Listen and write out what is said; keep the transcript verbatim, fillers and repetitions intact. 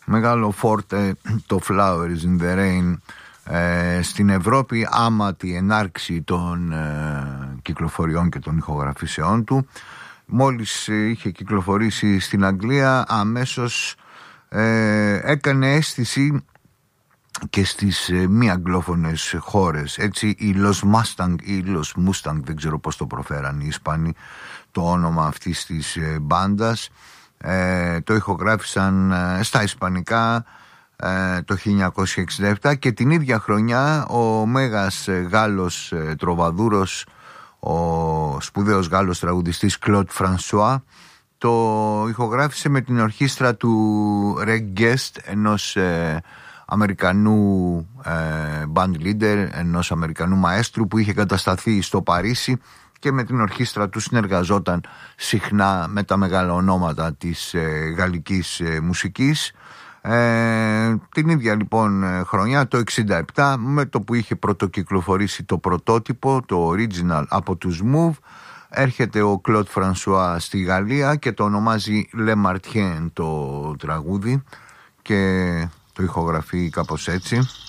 μεγάλο φόρτε το Flowers in the Rain ε, στην Ευρώπη άμα τη ενάρξη των ε, κυκλοφοριών και των ηχογραφήσεών του. Μόλις είχε κυκλοφορήσει στην Αγγλία, αμέσως ε, έκανε αίσθηση και στις ε, μη αγγλόφωνες χώρες. Έτσι οι Los Mustang ή Los Mustang, δεν ξέρω πώς το προφέραν οι Ισπανοί το όνομα αυτής της ε, μπάντας, ε, το ηχογράφησαν ε, στα ισπανικά ε, το χίλια εννιακόσια εξήντα επτά, και την ίδια χρονιά ο μέγας ε, Γάλλος ε, τροβαδούρος, ο σπουδαίος Γάλλος τραγουδιστής Κλοντ Φρανσουά, το ηχογράφησε με την ορχήστρα του Reg Guest, ενός ε, Αμερικανού ε, band leader, ενός Αμερικανού μαέστρου που είχε κατασταθεί στο Παρίσι και με την ορχήστρα του συνεργαζόταν συχνά με τα μεγάλα ονόματα της ε, γαλλικής ε, μουσικής. Ε, την ίδια λοιπόν χρονιά, το εξήντα επτά, με το που είχε πρωτοκυκλοφορήσει το πρωτότυπο, το original από τους Move, έρχεται ο Κλοντ Φρανσουά στη Γαλλία και το ονομάζει Le Martien το τραγούδι και το ηχογραφεί κάπως έτσι.